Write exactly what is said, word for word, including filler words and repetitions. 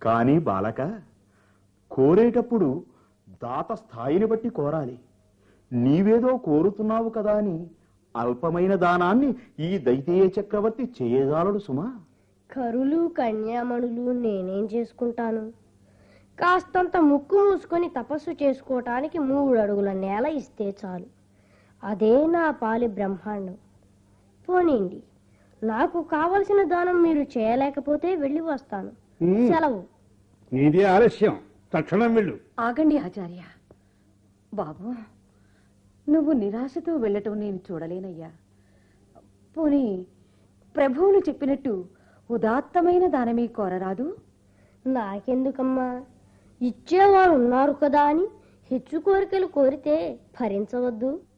కానీ బాలక, కోరేటప్పుడు దాత స్థాయిని బట్టి కోరాలి. నీవేదో కోరుతున్నావు కదా అని అల్పమైన దానాన్ని ఈ దైతేయ చక్రవర్తి చేయజాలడు సుమా. కరులు కన్యామణులు నేనేం చేసుకుంటాను? కాస్తంత ముక్కు మూసుకొని తపస్సు చేసుకోవటానికి మూడు అడుగుల నేల ఇస్తే చాలు. అదే నా పాలి బ్రహ్మాండం. పోనీండి, నాకు కావలసిన దానం మీరు చేయలేకపోతే వెళ్ళి వస్తాను. సెలవు. నీదే ఆలస్యం, తక్షణం వెళ్ళు. ఆగండి ఆచార్య. బాబు, నువ్వు నిరాశతో వెళ్ళటం నేను చూడలేనయ్యా. పోనీ ప్రభువులు చెప్పినట్టు ఉదాత్తమైన దానమే కోరరాదు? నాకెందుకమ్మా, ఇచ్చేవారు ఉన్నారు కదా అని హెచ్చు కోరికలు కోరితే భరించవద్దు.